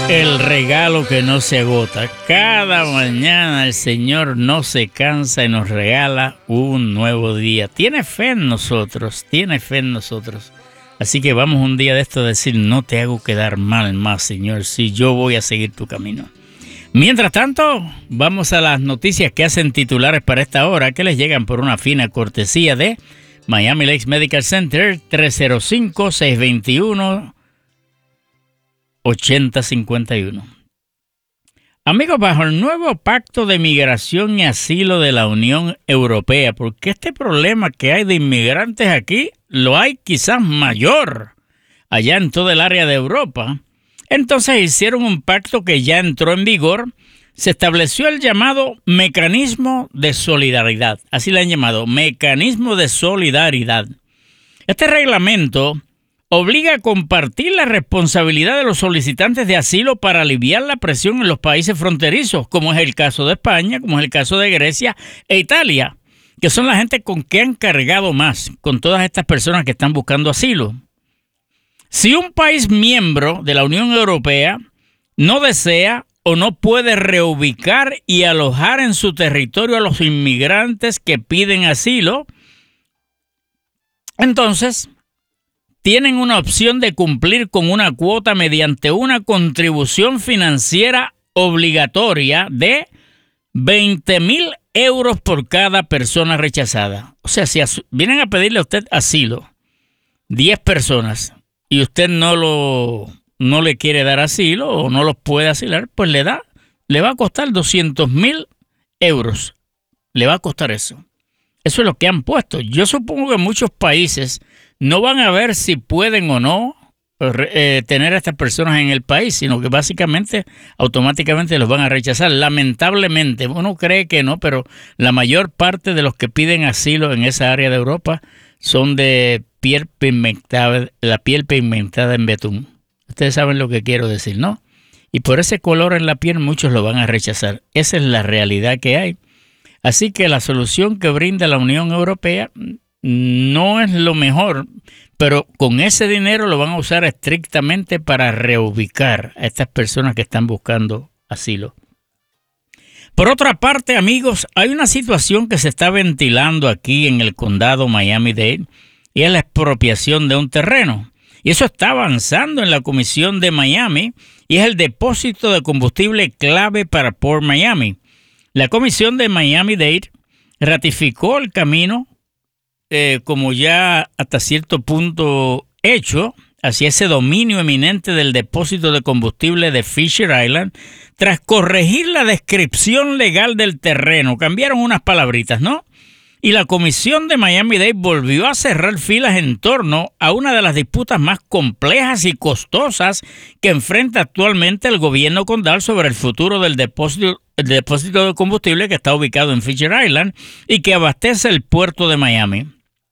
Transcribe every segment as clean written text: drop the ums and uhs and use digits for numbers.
El regalo que no se agota. Cada mañana el Señor no se cansa y nos regala un nuevo día. Tiene fe en nosotros, tiene fe en nosotros. Así que vamos un día de esto a decir, no te hago quedar mal más, Señor, si yo voy a seguir tu camino. Mientras tanto, vamos a las noticias que hacen titulares para esta hora, que les llegan por una fina cortesía de Miami Lakes Medical Center, 305-621-8051. Amigos, bajo el nuevo Pacto de Migración y Asilo de la Unión Europea, porque este problema que hay de inmigrantes aquí, lo hay quizás mayor allá en todo el área de Europa. Entonces hicieron un pacto que ya entró en vigor. Se estableció el llamado Mecanismo de Solidaridad. Así lo han llamado, Mecanismo de Solidaridad. Este reglamento obliga a compartir la responsabilidad de los solicitantes de asilo para aliviar la presión en los países fronterizos, como es el caso de España, como es el caso de Grecia e Italia, que son la gente con que han cargado más, con todas estas personas que están buscando asilo. Si un país miembro de la Unión Europea no desea o no puede reubicar y alojar en su territorio a los inmigrantes que piden asilo, entonces tienen una opción de cumplir con una cuota mediante una contribución financiera obligatoria de 20,000 euros por cada persona rechazada. O sea, si vienen a pedirle a usted asilo 10 personas y usted no le quiere dar asilo o no los puede asilar, pues le va a costar 200,000 euros. Le va a costar eso. Eso es lo que han puesto. Yo supongo que muchos países no van a ver si pueden o no tener a estas personas en el país, sino que básicamente, automáticamente los van a rechazar. Lamentablemente, uno cree que no, pero la mayor parte de los que piden asilo en esa área de Europa son de piel pigmentada, la piel pigmentada en betún. Ustedes saben lo que quiero decir, ¿no? Y por ese color en la piel muchos lo van a rechazar. Esa es la realidad que hay. Así que la solución que brinda la Unión Europea no es lo mejor, pero con ese dinero lo van a usar estrictamente para reubicar a estas personas que están buscando asilo. Por otra parte, amigos, hay una situación que se está ventilando aquí en el condado Miami-Dade y es la expropiación de un terreno. Y eso está avanzando en la Comisión de Miami y es el depósito de combustible clave para Port Miami. La Comisión de Miami-Dade ratificó el camino como ya hasta cierto punto hecho hacia ese dominio eminente del depósito de combustible de Fisher Island tras corregir la descripción legal del terreno. Cambiaron unas palabritas, ¿no? Y la Comisión de Miami-Dade volvió a cerrar filas en torno a una de las disputas más complejas y costosas que enfrenta actualmente el gobierno condal sobre el futuro del depósito de combustible que está ubicado en Fisher Island y que abastece el puerto de Miami.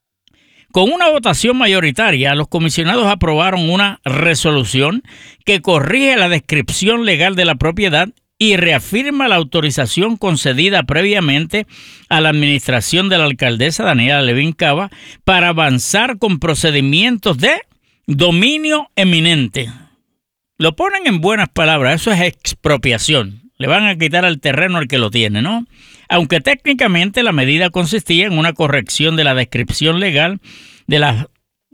Con una votación mayoritaria, los comisionados aprobaron una resolución que corrige la descripción legal de la propiedad y reafirma la autorización concedida previamente a la administración de la alcaldesa Daniela Levin Cava para avanzar con procedimientos de dominio eminente. Lo ponen en buenas palabras, eso es expropiación. Le van a quitar el terreno al que lo tiene, ¿no? Aunque técnicamente la medida consistía en una corrección de la descripción legal de las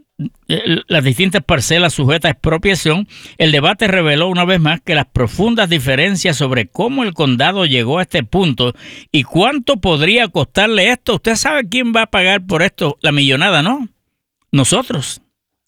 distintas parcelas sujetas a expropiación, el debate reveló una vez más que las profundas diferencias sobre cómo el condado llegó a este punto y cuánto podría costarle esto. Usted sabe quién va a pagar por esto la millonada, ¿no? Nosotros,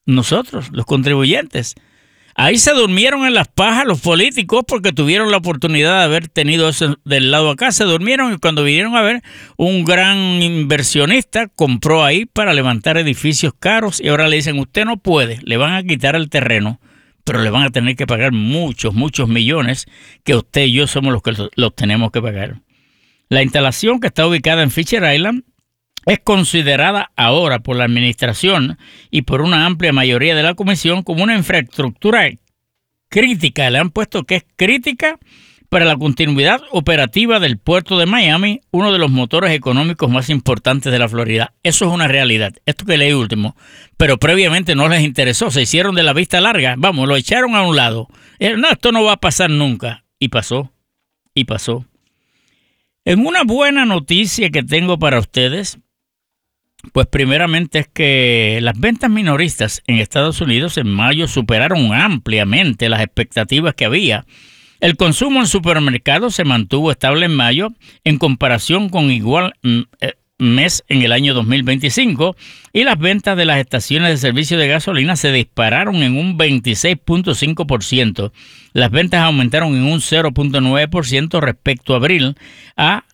los contribuyentes. Ahí se durmieron en las pajas los políticos porque tuvieron la oportunidad de haber tenido eso del lado acá. Se durmieron y cuando vinieron a ver, un gran inversionista compró ahí para levantar edificios caros y ahora le dicen, usted no puede, le van a quitar el terreno, pero le van a tener que pagar muchos millones que usted y yo somos los que los tenemos que pagar. La instalación que está ubicada en Fisher Island es considerada ahora por la administración y por una amplia mayoría de la comisión como una infraestructura crítica. Le han puesto que es crítica para la continuidad operativa del puerto de Miami, uno de los motores económicos más importantes de la Florida. Eso es una realidad. Esto que leí último. Pero previamente no les interesó. Se hicieron de la vista larga. Vamos, lo echaron a un lado. No, esto no va a pasar nunca. Y pasó. Y pasó. En una buena noticia que tengo para ustedes, pues primeramente es que las ventas minoristas en Estados Unidos en mayo superaron ampliamente las expectativas que había. El consumo en supermercados se mantuvo estable en mayo en comparación con igual mes en el año 2025 y las ventas de las estaciones de servicio de gasolina se dispararon en un 26.5%. Las ventas aumentaron en un 0.9% respecto a abril a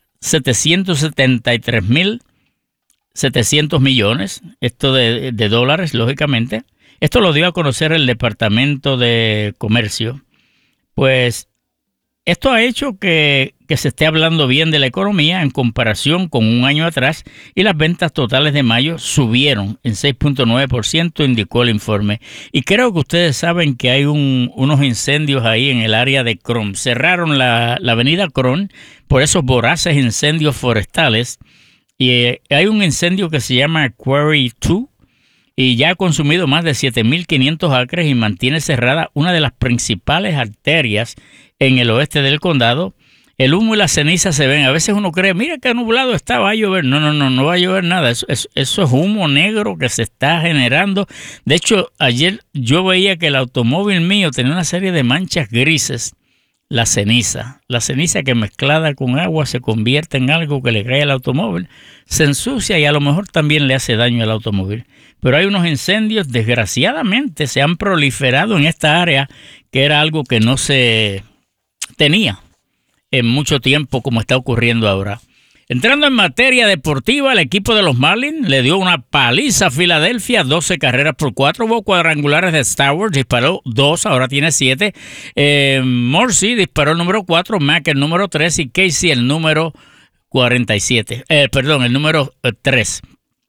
773.700 millones, esto de dólares, lógicamente. Esto lo dio a conocer el Departamento de Comercio. Pues esto ha hecho que se esté hablando bien de la economía en comparación con un año atrás y las ventas totales de mayo subieron en 6.9%, indicó el informe. Y creo que ustedes saben que hay unos incendios ahí en el área de Cron. Cerraron la avenida Cron por esos voraces incendios forestales y hay un incendio que se llama Quarry 2 y ya ha consumido más de 7.500 acres y mantiene cerrada una de las principales arterias en el oeste del condado. El humo y la ceniza se ven. A veces uno cree, mira qué nublado está, va a llover. No va a llover nada. Eso es humo negro que se está generando. De hecho, ayer yo veía que el automóvil mío tenía una serie de manchas grises. La ceniza que mezclada con agua se convierte en algo que le cae al automóvil, se ensucia y a lo mejor también le hace daño al automóvil. Pero hay unos incendios, desgraciadamente, se han proliferado en esta área, que era algo que no se tenía en mucho tiempo como está ocurriendo ahora. Entrando en materia deportiva, el equipo de los Marlins le dio una paliza a Filadelfia, 12 carreras por 4. Hubo cuadrangulares de Stewart, disparó 2, ahora tiene 7. Morsi disparó el número 4, Mack el número 3 y Casey el número 47. El número 3.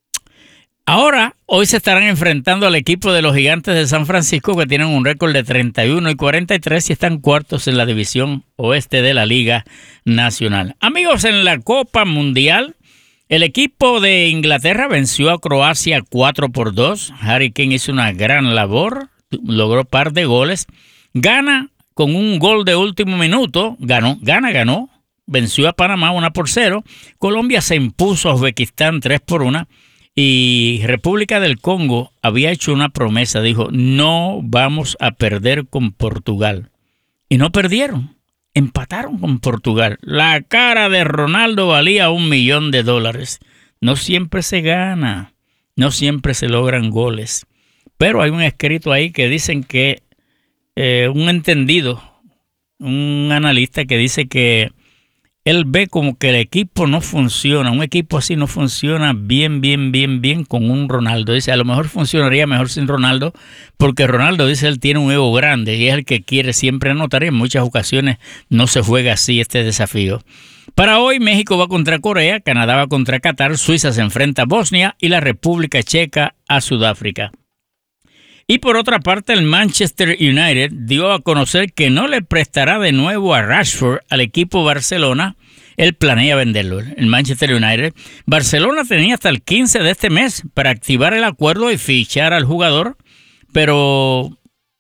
Ahora, hoy se estarán enfrentando al equipo de los Gigantes de San Francisco, que tienen un récord de 31-43 y están cuartos en la división oeste de la Liga Nacional. Amigos, en la Copa Mundial, el equipo de Inglaterra venció a Croacia 4-2. Harry Kane hizo una gran labor, logró par de goles. Gana con un gol de último minuto, ganó. Venció a Panamá 1-0. Colombia se impuso a Uzbekistán 3-1. Y República del Congo había hecho una promesa, dijo, no vamos a perder con Portugal. Y no perdieron, empataron con Portugal. La cara de Ronaldo valía $1 millón. No siempre se gana, no siempre se logran goles. Pero hay un escrito ahí que dicen que un entendido, un analista que dice que él ve como que el equipo no funciona, un equipo así no funciona bien con un Ronaldo. Dice, a lo mejor funcionaría mejor sin Ronaldo, porque Ronaldo, dice, él tiene un ego grande y es el que quiere siempre anotar y en muchas ocasiones no se juega así este desafío. Para hoy, México va contra Corea, Canadá va contra Qatar, Suiza se enfrenta a Bosnia y la República Checa a Sudáfrica. Y por otra parte, el Manchester United dio a conocer que no le prestará de nuevo a Rashford al equipo Barcelona. Él planea venderlo, el Manchester United. Barcelona tenía hasta el 15 de este mes para activar el acuerdo y fichar al jugador, pero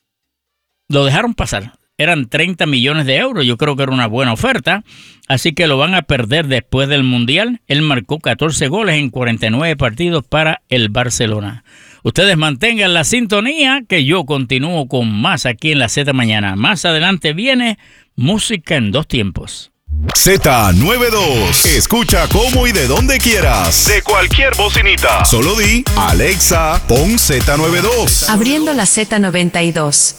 lo dejaron pasar. Eran 30 millones de euros, yo creo que era una buena oferta, así que lo van a perder después del Mundial. Él marcó 14 goles en 49 partidos para el Barcelona. Ustedes mantengan la sintonía, que yo continúo con más aquí en la Z Mañana. Más adelante viene música en dos tiempos. Z92. Escucha cómo y de donde quieras. De cualquier bocinita. Solo di, Alexa, pon Z92. Abriendo la Z92.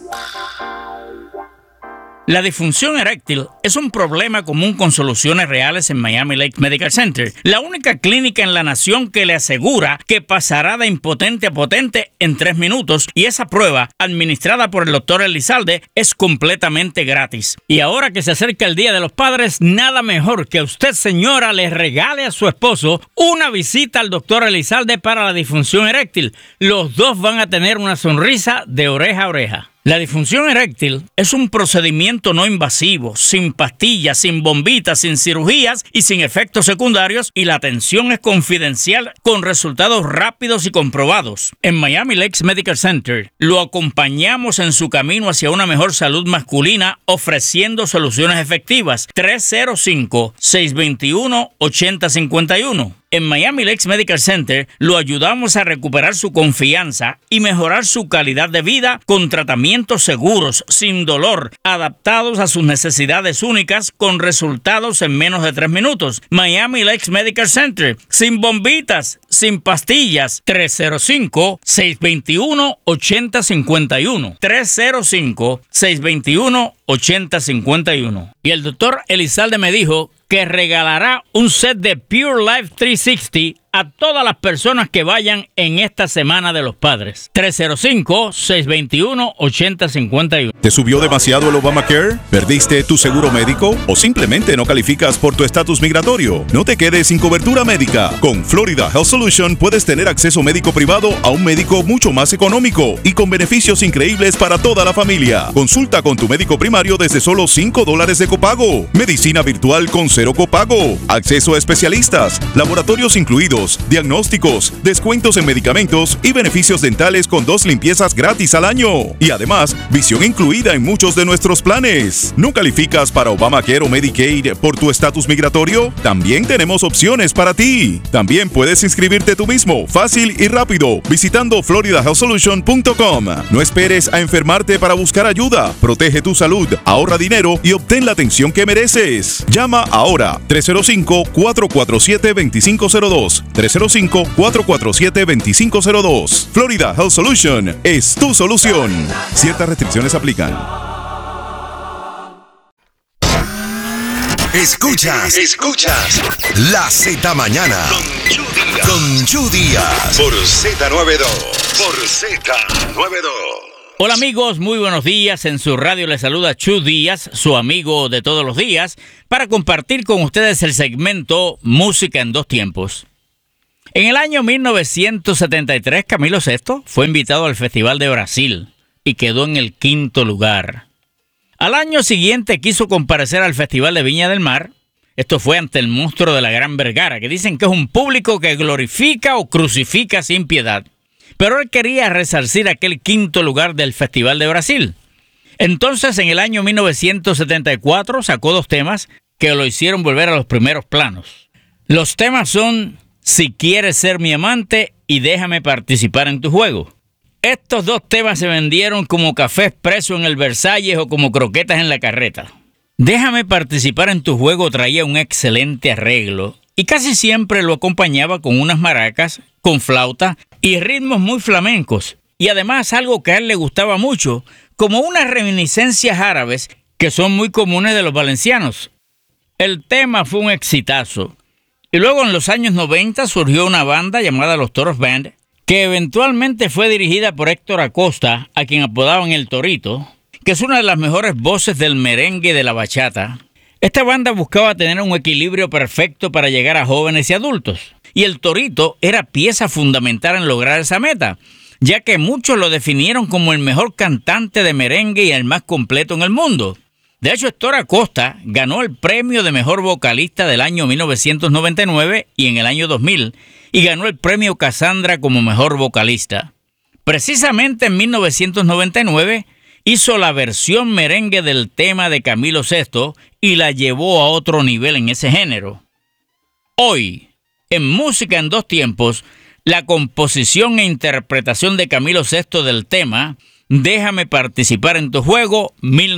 La disfunción eréctil es un problema común con soluciones reales en Miami Lakes Medical Center, la única clínica en la nación que le asegura que pasará de impotente a potente en 3 minutos, y esa prueba, administrada por el doctor Elizalde, es completamente gratis. Y ahora que se acerca el Día de los Padres, nada mejor que usted, señora, le regale a su esposo una visita al doctor Elizalde para la disfunción eréctil. Los dos van a tener una sonrisa de oreja a oreja. La disfunción eréctil es un procedimiento no invasivo, sin pastillas, sin bombitas, sin cirugías y sin efectos secundarios, y la atención es confidencial con resultados rápidos y comprobados. En Miami Lakes Medical Center lo acompañamos en su camino hacia una mejor salud masculina, ofreciendo soluciones efectivas. 305-621-8051. En Miami Lakes Medical Center lo ayudamos a recuperar su confianza y mejorar su calidad de vida con tratamientos seguros, sin dolor, adaptados a sus necesidades únicas, con resultados en menos de 3 minutos. Miami Lakes Medical Center, sin bombitas, sin pastillas. 305-621-8051. 305-621-8051. Y el doctor Elizalde me dijo que regalará un set de Pure Life 360 a todas las personas que vayan en esta Semana de los Padres. 305-621-8051. ¿Te subió demasiado el Obamacare? ¿Perdiste tu seguro médico? ¿O simplemente no calificas por tu estatus migratorio? No te quedes sin cobertura médica. Con Florida Health Solution puedes tener acceso médico privado a un médico mucho más económico y con beneficios increíbles para toda la familia. Consulta con tu médico primario desde solo $5 de copago. Medicina virtual con 0 copago. Acceso a especialistas. Laboratorios incluidos. Diagnósticos, descuentos en medicamentos y beneficios dentales con 2 limpiezas gratis al año. Y además, visión incluida en muchos de nuestros planes. ¿No calificas para Obamacare o Medicaid por tu estatus migratorio? También tenemos opciones para ti. También puedes inscribirte tú mismo, fácil y rápido, visitando floridahealthsolution.com. No esperes a enfermarte para buscar ayuda. Protege tu salud, ahorra dinero y obtén la atención que mereces. Llama ahora 305-447-2502. 305-447-2502. Florida Health Solution es tu solución. Ciertas restricciones aplican. Escuchas La Z Mañana con Chu Díaz por Z92. Hola amigos, muy buenos días. En su radio les saluda Chu Díaz, su amigo de todos los días, para compartir con ustedes el segmento Música en 2 tiempos. En el año 1973, Camilo VI fue invitado al Festival de Brasil y quedó en el 5º lugar. Al año siguiente quiso comparecer al Festival de Viña del Mar. Esto fue ante el monstruo de la Gran Vergara, que dicen que es un público que glorifica o crucifica sin piedad. Pero él quería resarcir aquel 5º lugar del Festival de Brasil. Entonces, en el año 1974, sacó 2 temas que lo hicieron volver a los primeros planos. Los temas son Si quieres ser mi amante y Déjame participar en tu juego. Estos 2 temas se vendieron como café expreso en el Versalles o como croquetas en la carreta. Déjame participar en tu juego traía un excelente arreglo y casi siempre lo acompañaba con unas maracas, con flauta y ritmos muy flamencos. Y además algo que a él le gustaba mucho, como unas reminiscencias árabes que son muy comunes de los valencianos. El tema fue un exitazo. Y luego en los años 90 surgió una banda llamada Los Toros Band, que eventualmente fue dirigida por Héctor Acosta, a quien apodaban El Torito, que es una de las mejores voces del merengue y de la bachata. Esta banda buscaba tener un equilibrio perfecto para llegar a jóvenes y adultos. Y El Torito era pieza fundamental en lograr esa meta, ya que muchos lo definieron como el mejor cantante de merengue y el más completo en el mundo. De hecho, Héctor Acosta ganó el premio de mejor vocalista del año 1999 y en el año 2000, y ganó el premio Cassandra como mejor vocalista. Precisamente en 1999 hizo la versión merengue del tema de Camilo VI y la llevó a otro nivel en ese género. Hoy, en Música en 2 tiempos, la composición e interpretación de Camilo VI del tema Déjame participar en tu juego,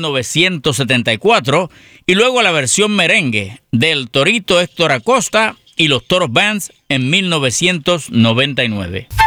1974, y luego la versión merengue del Torito Héctor Acosta y los Toros Bands en 1999.